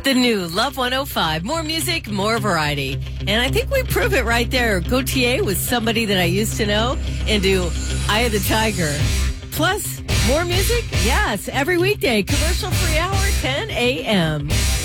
The new Love 105. More music, more variety. And I think we prove it right there. Gautier was somebody that I used to know into Eye of the Tiger. Plus, more music? Yes, every weekday. Commercial free hour, 10 a.m.